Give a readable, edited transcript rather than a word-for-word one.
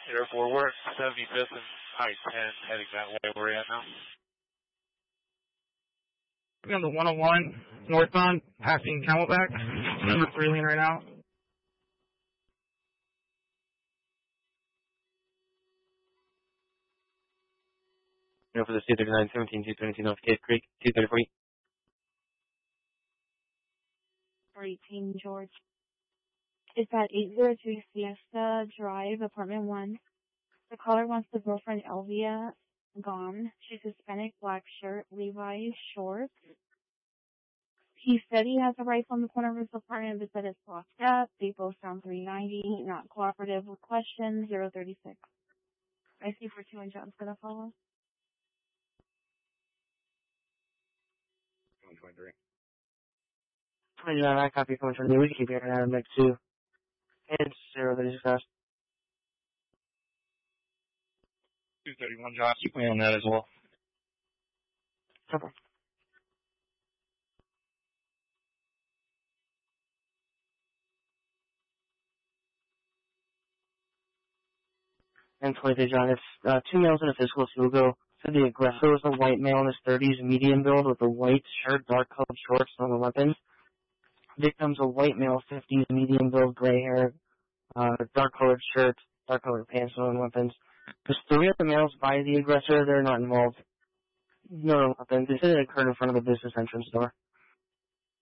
Air 4, we're at 75th and I-10 heading that way. Where are you at now? We're on the 101 northbound, passing Camelback. Number 3 lane right now. No, for the 239, 17, 222 North Cave Creek, 230. 18 George. It's at 802 Fiesta Drive, apartment 1. The caller wants the girlfriend Elvia gone. She's Hispanic, black shirt, Levi's shorts. He said he has a rifle in the corner of his apartment, but said it's locked up. They both sound 390, not cooperative with question 036. I see for 2 and John's gonna follow. 123. 29, I copy coming from the we keep hearing out of Mech 2. And 036. 231, Josh. Keep me on that as well. Okay. And 23, John, it's 2 males in a physical Sugo. So the aggressor was a white male in his 30s, medium build with a white shirt, dark colored shorts, on the weapons. Victim's a white male, 50s, medium build, gray hair, dark colored shirt, dark colored pants, on weapons. There's 3 other males by the aggressor. They're not involved. No weapons. They said it occurred in front of the business entrance door.